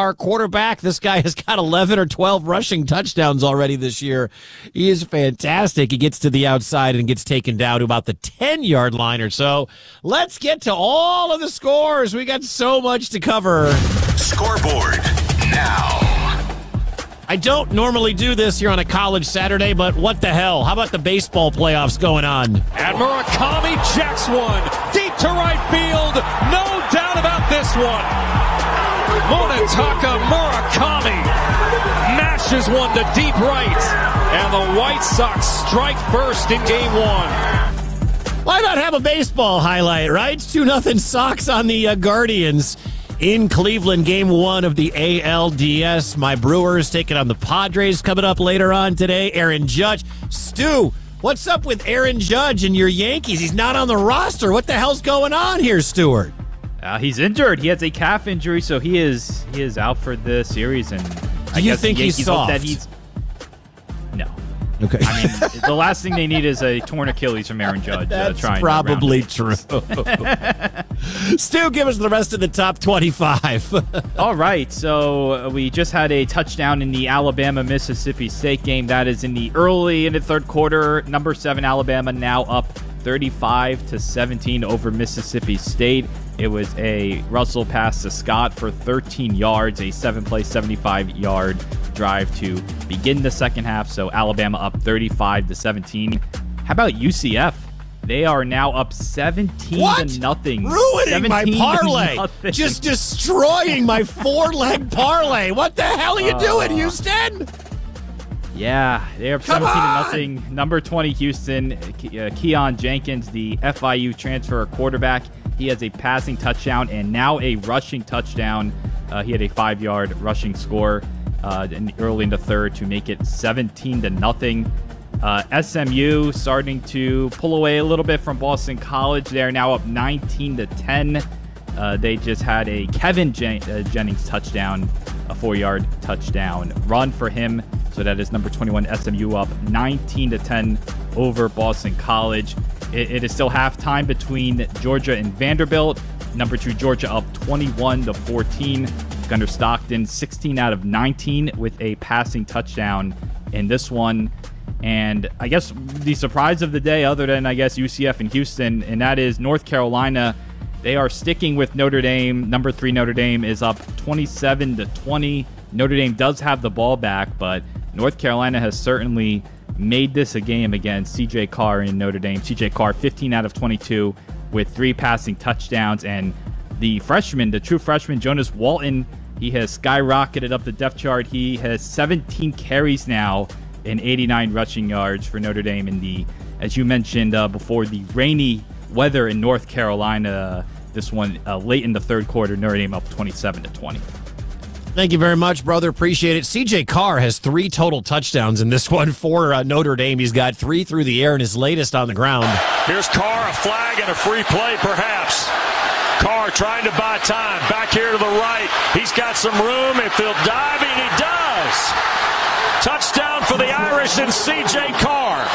star quarterback. This guy has got 11 or 12 rushing touchdowns already this year. He is fantastic. He gets to the outside and gets taken down to about the 10-yard line or so. Let's get to all of the scores. We got so much to cover. Scoreboard now. I don't normally do this here on a college Saturday, but what the hell? How about the baseball playoffs going on? And Murakami jacks one deep to right field. No doubt about this one. Munetaka Murakami mashes one to deep right. And the White Sox strike first in game one. Why not have a baseball highlight, right? 2-0 Sox on the Guardians in Cleveland, game one of the ALDS. My Brewers taking on the Padres coming up later on today. Aaron Judge. Stu, what's up with Aaron Judge and your Yankees? He's not on the roster. What the hell's going on here, Stuart? He's injured. He has a calf injury, so he is out for the series. And Do you think he's soft? No. Okay. I mean, the last thing they need is a torn Achilles from Aaron Judge. That's trying probably true. Stu, give us the rest of the top 25. All right, so we just had a touchdown in the Alabama-Mississippi State game. That is in the third quarter. Number 7 Alabama now up 35-17 over Mississippi State. It was a Russell pass to Scott for 13 yards, a 7-play, 75-yard drive to begin the second half. So Alabama up 35-17. How about UCF? They are now up 17-0. Ruining my parlay. Just destroying my 4-leg parlay. What the hell are you doing, Houston? Yeah, they're up 17-0. Number 20 Houston, Keon Jenkins, the FIU transfer quarterback. He has a passing touchdown and now a rushing touchdown. He had a 5-yard rushing score early in the third to make it 17-0. SMU starting to pull away a little bit from Boston College. They're now up 19-10. They just had a Kevin Jennings touchdown, a 4-yard touchdown run for him. So that is number 21 SMU up 19-10 over Boston College. It is still halftime between Georgia and Vanderbilt. Number 2 Georgia up 21-14. Gunnar Stockton 16 out of 19 with a passing touchdown in this one. And I guess the surprise of the day, other than I guess UCF and Houston, and that is North Carolina. They are sticking with Notre Dame. Number 3 Notre Dame is up 27-20. Notre Dame does have the ball back, but North Carolina has certainly made this a game against C.J. Carr in Notre Dame. C.J. Carr 15 out of 22 with 3 passing touchdowns. And the true freshman, Jonas Walton, he has skyrocketed up the depth chart. He has 17 carries now and 89 rushing yards for Notre Dame in the, as you mentioned before, the rainy weather in North Carolina. This one late in the third quarter, Notre Dame up 27-20. Thank you very much, brother. Appreciate it. C.J. Carr has 3 total touchdowns in this one for Notre Dame. He's got 3 through the air and his latest on the ground. Here's Carr, a flag and a free play perhaps. Carr trying to buy time. Back here to the right. He's got some room. If he'll dive, and he does. Touchdown for the Irish and C.J. Carr.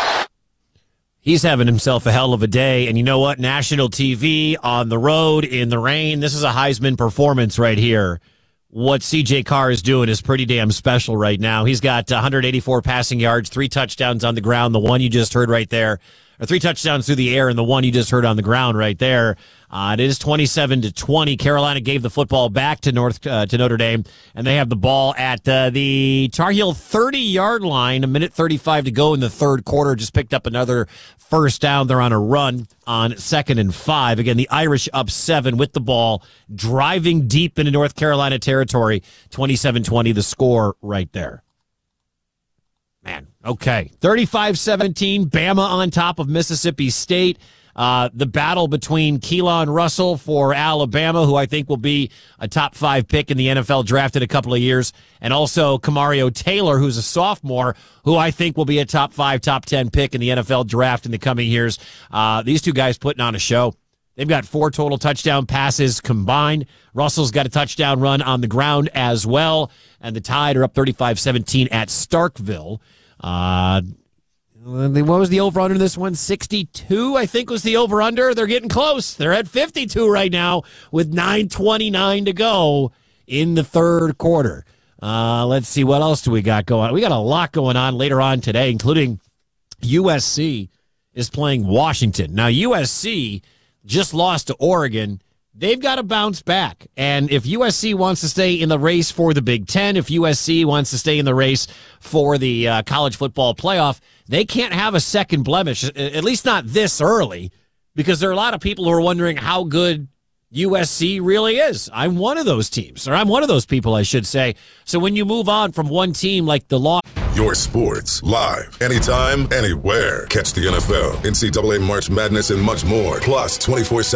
He's having himself a hell of a day. And you know what? National TV, on the road, in the rain. This is a Heisman performance right here. What C.J. Carr is doing is pretty damn special right now. He's got 184 passing yards, 3 touchdowns on the ground, the one you just heard right there. Or 3 touchdowns through the air and the one you just heard on the ground right there. It is 27-20. Carolina gave the football back to Notre Dame, and they have the ball at the Tar Heel 30-yard line. 1:35 to go in the third quarter. Just picked up another first down. They're on a run on 2nd and 5. Again, the Irish up 7 with the ball, driving deep into North Carolina territory. 27-20, the score right there. Man, okay. 35-17, Bama on top of Mississippi State. The battle between Keelan Russell for Alabama, who I think will be a top 5 pick in the NFL draft in a couple of years, and also Kamario Taylor, who's a sophomore, who I think will be a top 5, top 10 pick in the NFL draft in the coming years. These two guys putting on a show. They've got 4 total touchdown passes combined. Russell's got a touchdown run on the ground as well. And the Tide are up 35-17 at Starkville. What was the over-under in this one? 62, I think, was the over-under. They're getting close. They're at 52 right now with 9:29 to go in the third quarter. Let's see, what else do we got going on? We got a lot going on later on today, including USC is playing Washington. Now, USC just lost to Oregon. They've got to bounce back. And if USC wants to stay in the race for the Big Ten, if USC wants to stay in the race for the college football playoff, they can't have a second blemish, at least not this early, because there are a lot of people who are wondering how good USC really is. I'm one of those teams, or I'm one of those people, I should say. So when you move on from one team like the law. Your sports, live, anytime, anywhere. Catch the NFL, NCAA March Madness, and much more. Plus 24/7